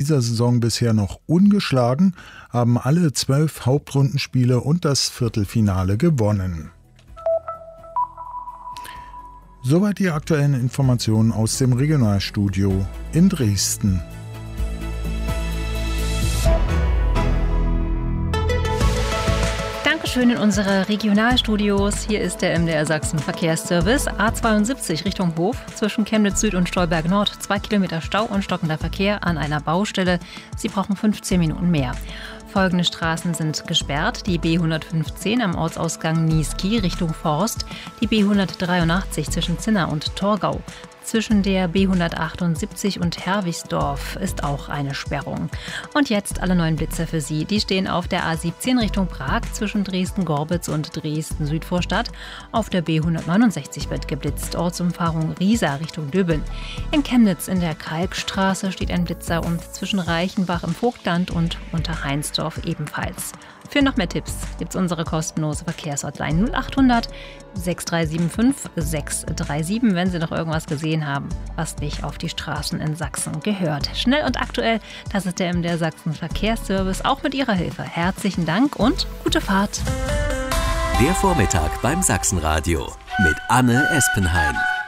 dieser Saison bisher noch ungeschlagen, haben alle 12 Hauptrundenspiele und das Viertelfinale gewonnen. Soweit die aktuellen Informationen aus dem Regionalstudio in Dresden. Dankeschön in unsere Regionalstudios. Hier ist der MDR Sachsen Verkehrsservice. A72 Richtung Hof zwischen Chemnitz Süd und Stolberg Nord. 2 Kilometer Stau und stockender Verkehr an einer Baustelle. Sie brauchen 15 Minuten mehr. Folgende Straßen sind gesperrt: die B115 am Ortsausgang Niesky Richtung Forst, die B183 zwischen Zinna und Torgau. Zwischen der B178 und Herwigsdorf ist auch eine Sperrung. Und jetzt alle neuen Blitzer für Sie. Die stehen auf der A17 Richtung Prag zwischen Dresden-Gorbitz und Dresden-Südvorstadt. Auf der B169 wird geblitzt, Ortsumfahrung Riesa Richtung Döbeln. In Chemnitz in der Kalkstraße steht ein Blitzer und zwischen Reichenbach im Vogtland und Unterheinsdorf ebenfalls. Für noch mehr Tipps gibt's unsere kostenlose Verkehrshotline 0800 6375 637, wenn Sie noch irgendwas gesehen haben, was nicht auf die Straßen in Sachsen gehört. Schnell und aktuell, das ist der MDR Sachsen Verkehrsservice, auch mit Ihrer Hilfe. Herzlichen Dank und gute Fahrt. Der Vormittag beim Sachsenradio mit Anne Espenheim.